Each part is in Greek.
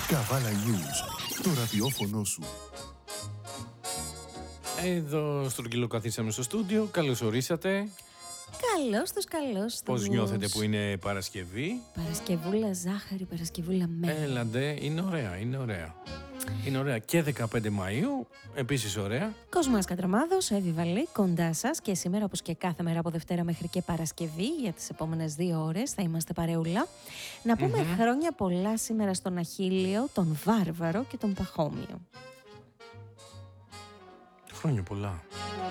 Καβάλα News, το ραδιόφωνο σου. Εδώ στρογγυλοκαθίσαμε στο στούντιο. Καλώς ορίσατε. Καλώς. Πώς νιώθετε που είναι Παρασκευή? Παρασκευούλα ζάχαρη, Παρασκευούλα μέρα. Έλαντε, είναι ωραία. Είναι ωραία. Και 15 Μαΐου, επίσης ωραία. Κοσμάς Κατραμάδος, Εύη Βαλή, κοντά σας και σήμερα όπως και κάθε μέρα από Δευτέρα μέχρι και Παρασκευή για τις επόμενες 2 ώρες θα είμαστε παρεούλα. Να πούμε χρόνια πολλά σήμερα στον Αχίλιο, τον Βάρβαρο και τον Παχώμιο. Χρόνια πολλά.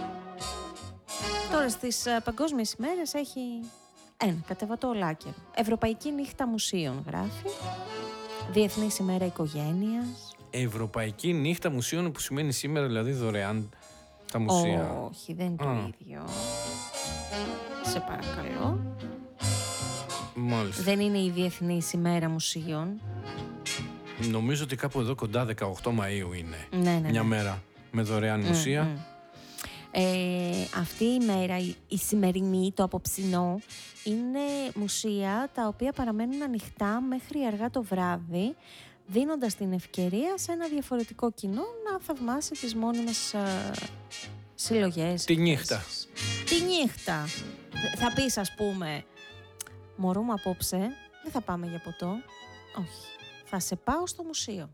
Τώρα στις παγκόσμιες ημέρες έχει ένα κατεβατό ολάκερο. Ευρωπαϊκή νύχτα μουσείων γράφει. Διεθνής ημέρα οικογένειας. Ευρωπαϊκή νύχτα μουσείων, που σημαίνει σήμερα δηλαδή δωρεάν τα μουσεία. Όχι, δεν είναι το ίδιο. Σε παρακαλώ. Μάλιστα. Δεν είναι η Διεθνής ημέρα μουσείων. Νομίζω ότι κάπου εδώ κοντά 18 Μαΐου είναι. Ναι. Μια μέρα με δωρεάν μουσεία. Αυτή η μέρα, η σημερινή, το απόψινό, είναι μουσεία τα οποία παραμένουν ανοιχτά μέχρι αργά το βράδυ, δίνοντας την ευκαιρία σε ένα διαφορετικό κοινό να θαυμάσει τις μόνιμες συλλογές. Τη νύχτα. Τη νύχτα. Θα πεις, ας πούμε, μωρό μου απόψε, δεν θα πάμε για ποτό. Όχι. Θα σε πάω στο μουσείο.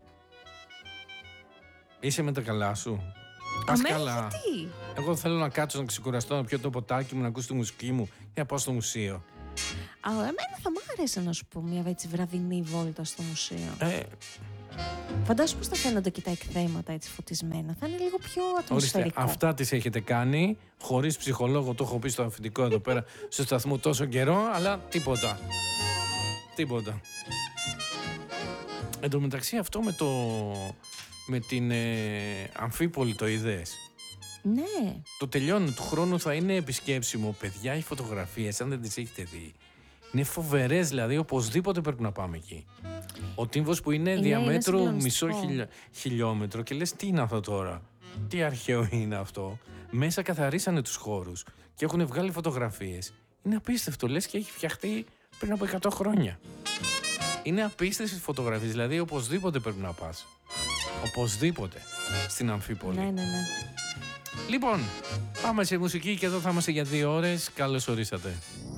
Είσαι με τα καλά σου? Αμέ, καλά. γιατί? Εγώ θέλω να κάτσω, να ξεκουραστώ, να πιω το ποτάκι μου, να ακούσω τη μουσική μου και να πάω στο μουσείο. Εμένα θα μ' άρεσε να σου πω μια έτσι βραδινή βόλτα στο μουσείο. Φαντάσου πως θα φαίνονται και τα εκθέματα έτσι φωτισμένα. Θα είναι λίγο πιο ατμοσφαιρικό. Ορίστε, αυτά τις έχετε κάνει χωρίς ψυχολόγο. Το έχω πει στο αφεντικό εδώ πέρα στο σταθμό τόσο καιρό, αλλά τίποτα. Εν τω μεταξύ αυτό με την Αμφίπολη το είδες? Ναι. Το τελειώνει του χρόνου, θα είναι επισκέψιμο. Παιδιά, οι φωτογραφίες, αν δεν τις έχετε δει, είναι φοβερές, δηλαδή οπωσδήποτε πρέπει να πάμε εκεί. Ο τύμβος που είναι διαμέτρου μισό χιλιόμετρο και λες τι είναι αυτό τώρα, τι αρχαίο είναι αυτό. Μέσα καθαρίσανε τους χώρους και έχουν βγάλει φωτογραφίες. Είναι απίστευτο, λες και έχει φτιαχτεί πριν από 100 χρόνια. Είναι απίστευτες φωτογραφίες, δηλαδή οπωσδήποτε πρέπει να πας. Οπωσδήποτε στην Αμφίπολη. Ναι. Λοιπόν, πάμε σε μουσική και εδώ θα είμαστε για 2 ώρες. Καλώς ορίσατε.